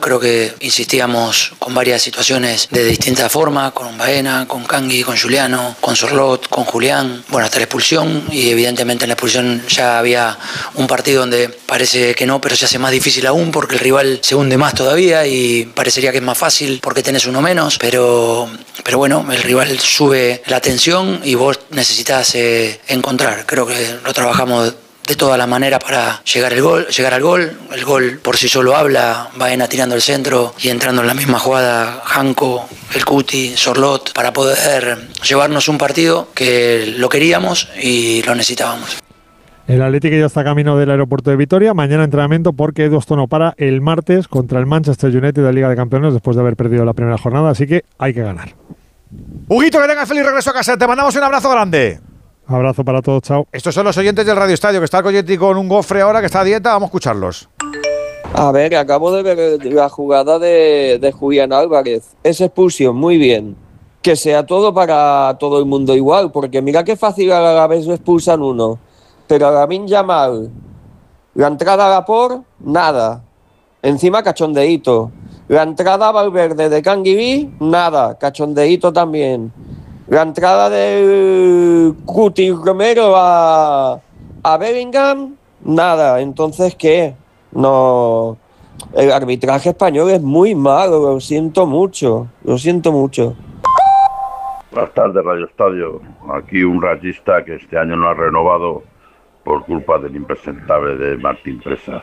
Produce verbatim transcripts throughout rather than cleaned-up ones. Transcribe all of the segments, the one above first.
creo que insistíamos con varias situaciones de distinta forma, con Baena, con Cangui, con Juliano, con Sorlot, con Julián, bueno, hasta la expulsión, y evidentemente en la expulsión ya había un partido donde parece que no, pero se hace más difícil aún porque el rival se hunde más todavía y parecería que es más fácil porque tenés uno menos, pero, pero bueno, el rival sube la tensión y vos necesitas eh, encontrar. Creo que lo trabajamos de todas las maneras para llegar, el gol, llegar al gol. El gol por sí solo habla, Baena tirando el centro y entrando en la misma jugada Janko, el Cuti, Sorlot, para poder llevarnos un partido que lo queríamos y lo necesitábamos. El Atlético ya está camino del aeropuerto de Vitoria. Mañana entrenamiento porque Edu Ostono para el martes contra el Manchester United de la Liga de Campeones después de haber perdido la primera jornada, así que hay que ganar. Huguito, que tengas feliz regreso a casa. Te mandamos un abrazo grande. Abrazo para todos, chao. Estos son los oyentes del Radio Estadio, que está el Coyetti con un gofre ahora que está a dieta. Vamos a escucharlos. A ver, acabo de ver la jugada de, de Julián Álvarez. Esa expulsión, muy bien. Que sea todo para todo el mundo igual, porque mira qué fácil a la vez lo expulsan uno. Pero a Lamine Yamal, la entrada a la por, nada. Encima cachondeíto. La entrada a Valverde de Canguilí, nada. Cachondeíto también. La entrada del Cuti Romero a, a Bellingham, nada. Entonces, ¿qué? No. El arbitraje español es muy malo, lo siento mucho. Lo siento mucho. Buenas tardes, Radio Estadio. Aquí un rayista que este año no ha renovado por culpa del impresentable de Martín Presas.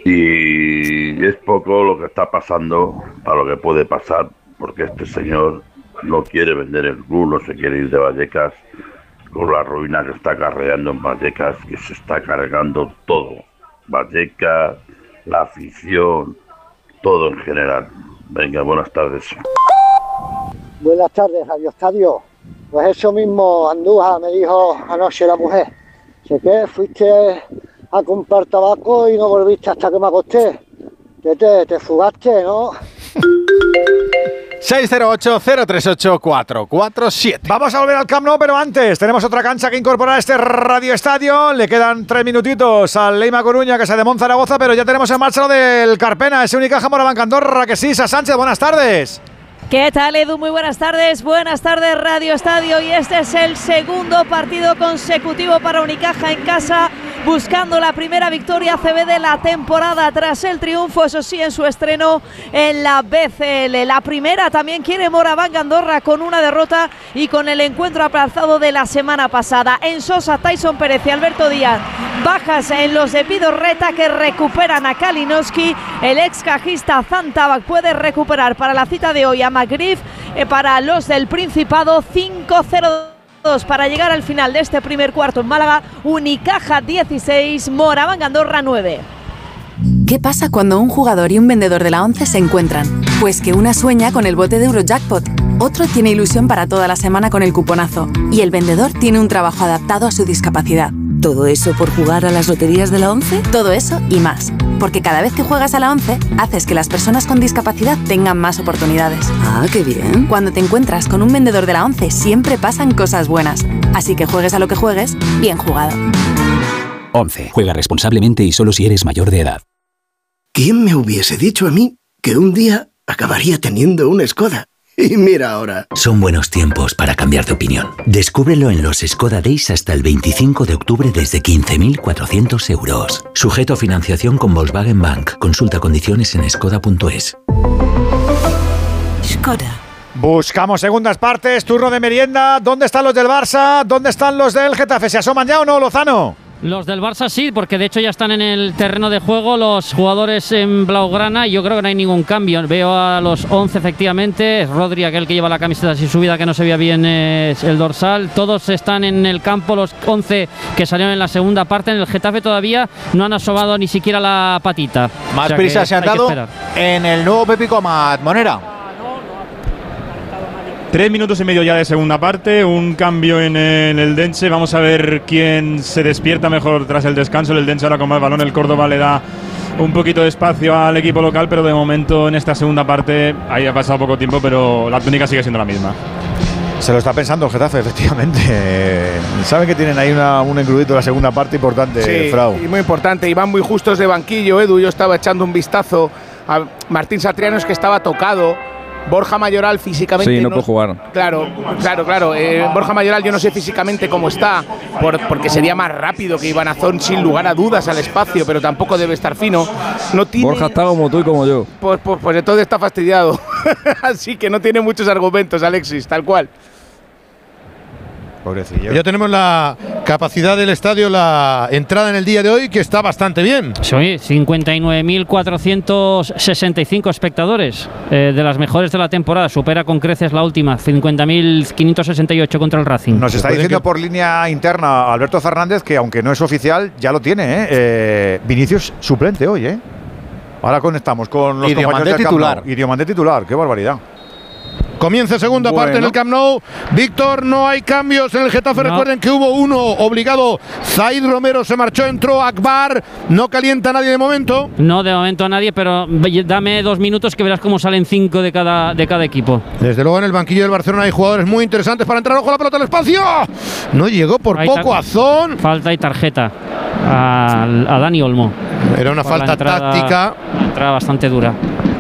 Y es poco lo que está pasando para lo que puede pasar, porque este señor no quiere vender el club, no se quiere ir de Vallecas, con la ruina que está acarreando en Vallecas, que se está cargando todo. Vallecas, la afición, todo en general. Venga, buenas tardes. Buenas tardes, Radio Estadio. Pues eso mismo, Andújar, me dijo anoche la mujer. Sé que fuiste a comprar tabaco y no volviste hasta que me acosté. Que te, te fugaste, ¿no? seis cero ocho, cero tres ocho, cuatro cuatro siete. Vamos a volver al Camp Nou, pero antes tenemos otra cancha que incorporar a este Radio Estadio. Le quedan tres minutitos al Leima Coruña, que se de Monzaragoza, pero ya tenemos en marcha lo del Carpena, ese Unicaja Moraván Andorra, que sí. Sa Sánchez, buenas tardes. ¿Qué tal, Edu? Muy buenas tardes. Buenas tardes, Radio Estadio. Y este es el segundo partido consecutivo para Unicaja en casa, buscando la primera victoria A C B de la temporada tras el triunfo, eso sí, en su estreno en la B C L. La primera también quiere Moraván Andorra con una derrota y con el encuentro aplazado de la semana pasada. En Sosa, Tyson Pérez y Alberto Díaz, bajas en los de Pidorreta, que recuperan a Kalinowski. El ex cajista Zantabac puede recuperar para la cita de hoy a Magriff. Eh, para los del Principado, cinco cero para llegar al final de este primer cuarto en Málaga. Unicaja dieciséis, Moraván Andorra nueve. ¿Qué pasa cuando un jugador y un vendedor de la ONCE se encuentran? Pues que una sueña con el bote de Eurojackpot, otro tiene ilusión para toda la semana con el cuponazo y el vendedor tiene un trabajo adaptado a su discapacidad. ¿Todo eso por jugar a las loterías de la ONCE? Todo eso y más. Porque cada vez que juegas a la ONCE, haces que las personas con discapacidad tengan más oportunidades. ¡Ah, qué bien! Cuando te encuentras con un vendedor de la ONCE, siempre pasan cosas buenas. Así que juegues a lo que juegues, bien jugado. ONCE. Juega responsablemente y solo si eres mayor de edad. ¿Quién me hubiese dicho a mí que un día acabaría teniendo una Skoda? Y mira ahora. Son buenos tiempos para cambiar de opinión. Descúbrelo en los Skoda Days hasta el veinticinco de octubre desde quince mil cuatrocientos euros. Sujeto a financiación con Volkswagen Bank. Consulta condiciones en skoda punto es. Skoda. Buscamos segundas partes, turno de merienda. ¿Dónde están los del Barça? ¿Dónde están los del Getafe? ¿Se asoman ya o no, Lozano? Los del Barça sí, porque de hecho ya están en el terreno de juego los jugadores en blaugrana y yo creo que no hay ningún cambio. Veo a los once efectivamente, Rodri, aquel que lleva la camiseta así subida, que no se veía bien eh, el dorsal. Todos están en el campo, los once que salieron en la segunda parte. En el Getafe todavía no han asomado ni siquiera la patita. Más o sea prisa se han dado en el nuevo Pepico Amat. Monera. Tres minutos y medio ya de segunda parte, un cambio en, en el Dense. Vamos a ver quién se despierta mejor tras el descanso. El Dense ahora con más balón, el Córdoba le da un poquito de espacio al equipo local, pero de momento en esta segunda parte, ahí ha pasado poco tiempo, pero la tónica sigue siendo la misma. Se lo está pensando el Getafe, efectivamente. Saben que tienen ahí una, un encrudito en la segunda parte importante, sí, Frau. Y muy importante, y van muy justos de banquillo, Edu. Yo estaba echando un vistazo A Martín Satriano es que estaba tocado. Borja Mayoral físicamente sí, no, no puede jugar. Claro, claro, claro. Eh, Borja Mayoral yo no sé físicamente cómo está, por, porque sería más rápido que Iván Azón sin lugar a dudas al espacio, pero tampoco debe estar fino. No tiene, Borja está como tú y como yo. Pues, pues, pues entonces está fastidiado. Así que no tiene muchos argumentos, Alexis, tal cual. Pobrecillo. Ya tenemos la capacidad del estadio, la entrada en el día de hoy, que está bastante bien. Sí, cincuenta y nueve mil cuatrocientos sesenta y cinco espectadores, eh, de las mejores de la temporada. Supera con creces la última, cincuenta mil quinientos sesenta y ocho contra el Racing. Nos está diciendo por línea interna Alberto Fernández que, aunque no es oficial, ya lo tiene, ¿eh? Eh, Vinicius suplente hoy, ¿eh? Ahora conectamos con los Y Diomandé compañeros del titular. Camp Nou. Y Diomandé titular, qué barbaridad. Comienza segunda Bueno. parte en el Camp Nou. Víctor, no hay cambios en el Getafe. No. Recuerden que hubo uno obligado. Zaid Romero se marchó, entró Akbar. No calienta nadie de momento. No, de momento a nadie, pero dame dos minutos que verás cómo salen cinco de cada, de cada equipo. Desde luego en el banquillo del Barcelona hay jugadores muy interesantes para entrar. Ojo la pelota al espacio. No llegó por Hay poco tar- Azón. Falta y tarjeta a, a Dani Olmo. Era una Por la falta entrada- táctica una entrada bastante dura.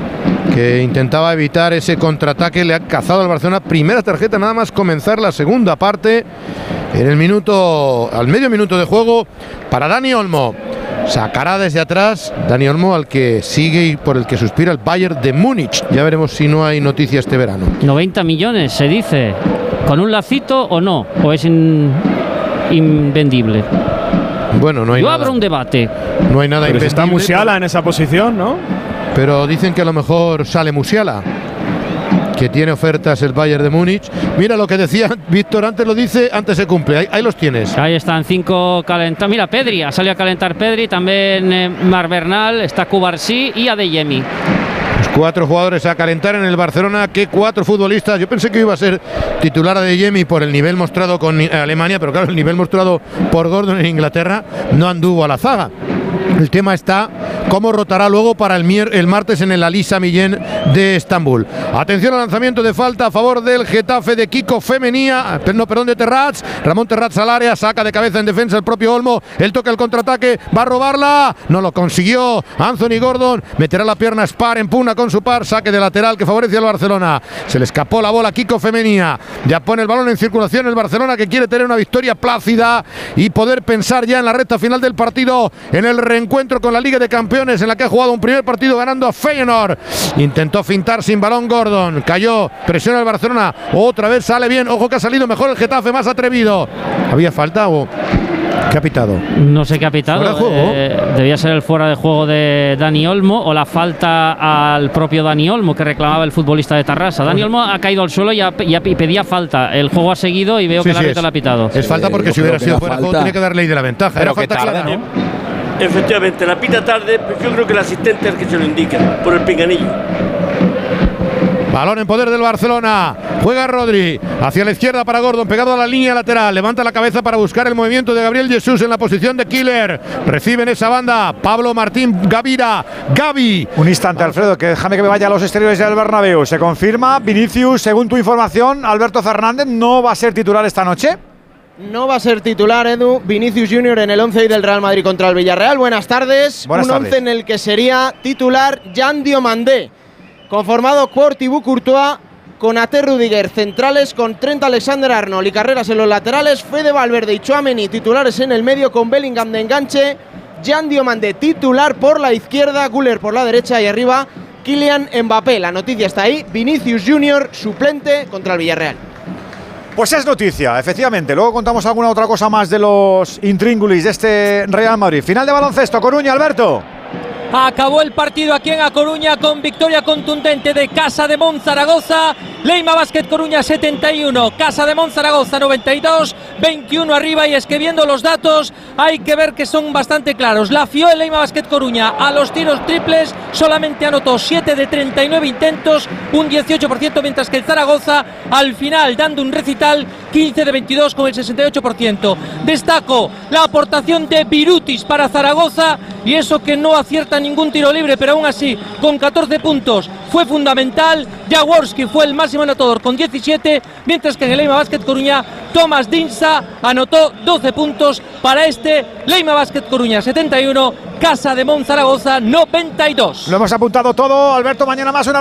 que intentaba evitar ese contraataque. Le ha cazado al Barcelona. Primera tarjeta nada más comenzar la segunda parte. En el minuto, al medio minuto de juego para Dani Olmo. Sacará desde atrás Dani Olmo, al que sigue y por el que suspira el Bayern de Múnich. Ya veremos si no hay noticia este verano. noventa millones, se dice. ¿Con un lacito o no? ¿O es in- invendible? Bueno, no hay Yo nada. abro un debate. No hay nada Pero si está invendible, Musiala en esa posición, ¿no? pero dicen que a lo mejor sale Musiala, que tiene ofertas el Bayern de Múnich. Mira lo que decía Víctor, antes lo dice, antes se cumple. Ahí, ahí los tienes. Ahí están cinco calentados. Mira, Pedri, ha salido a calentar Pedri, también eh, Mar Bernal, está Cubarsí y Adeyemi. Los cuatro jugadores a calentar en el Barcelona. ¿Qué cuatro futbolistas? Yo pensé que iba a ser titular de Yemi por el nivel mostrado con Alemania, pero claro, el nivel mostrado por Gordon en Inglaterra no anduvo a la zaga. El tema está cómo rotará luego para el, mier el martes en el Ali Sami Yen de Estambul. Atención al lanzamiento de falta a favor del Getafe de Kiko Femenía, no, perdón, de Terrats. Ramón Terrats al área, saca de cabeza en defensa el propio Olmo. Él toca el contraataque, va a robarla, no lo consiguió. Anthony Gordon meterá la pierna Spar en pugna con su par, saque de lateral que favorece al Barcelona. Se le escapó la bola a Kiko Femenía. Ya pone el balón en circulación el Barcelona, que quiere tener una victoria plácida y poder pensar ya en la recta final del partido, en el reencuentro con la Liga de Campeones, en la que ha jugado un primer partido ganando a Feyenoord. Intentó fintar sin balón Gordon, cayó, presiona el Barcelona, otra vez sale bien. Ojo que ha salido mejor el Getafe, más atrevido. ¿Había falta o qué ha pitado? No sé qué ha pitado. ¿Fuera de juego? Eh, debía ser el fuera de juego de Dani Olmo o la falta al propio Dani Olmo que reclamaba el futbolista de Tarrasa. Dani Olmo ha caído al suelo y, ha- y ha- y pedía falta. El juego ha seguido y veo Sí, que el sí, árbitro es- le ha pitado. Es falta porque yo si hubiera creo que sido la fuera de juego falta- tiene que dar ley de la ventaja. Pero Era que falta tarda, clara. ¿no? Efectivamente, la pita tarde, pero yo creo que el asistente es el que se lo indica, por el pinganillo. Balón en poder del Barcelona. Juega Rodri hacia la izquierda para Gordon, pegado a la línea lateral. Levanta la cabeza para buscar el movimiento de Gabriel Jesús en la posición de killer. Recibe en esa banda Pablo Martín Gavira. Gavi. Un instante, Alfredo, que déjame que me vaya a los exteriores del Bernabéu. Se confirma, Vinicius, según tu información, Alberto Fernández no va a ser titular esta noche. No va a ser titular, Edu. Vinicius Junior en el once del Real Madrid contra el Villarreal. Buenas tardes. Buenas Un tardes. once en el que sería titular Jan Diomandé. Conformado por Thibaut Courtois, con Ate Rudiger centrales, con Trent Alexander-Arnold y Carreras en los laterales, Fede Valverde y Tchouaméni titulares en el medio, con Bellingham de enganche, Jan Diomandé titular por la izquierda, Güler por la derecha y arriba Kylian Mbappé. La noticia está ahí, Vinicius Junior suplente contra el Villarreal. Pues es noticia, efectivamente. Luego contamos alguna otra cosa más de los intríngulis de este Real Madrid. Final de baloncesto, Coruña, Alberto. Acabó el partido aquí en A Coruña con victoria contundente de Casa de Monzaragoza. Leima Basket Coruña setenta y uno, Casa de Monzaragoza noventa y dos, veintiuno arriba. Y es que viendo los datos hay que ver que son bastante claros. La F I O en Leima Basket Coruña a los tiros triples solamente anotó siete de treinta y nueve intentos, un dieciocho por ciento, mientras que el Zaragoza al final dando un recital quince de veintidós con el sesenta y ocho por ciento. Destaco la aportación de Birutis para Zaragoza, y eso que no acierta ningún tiro libre, pero aún así con catorce puntos, fue fundamental. Jaworski fue el máximo anotador con diecisiete, mientras que en el Leima Basket Coruña, Tomás Dinsa anotó doce puntos para este Leima Basket Coruña setenta y uno, Casa de Mon Zaragoza noventa y dos. Lo hemos apuntado todo, Alberto, mañana más. Una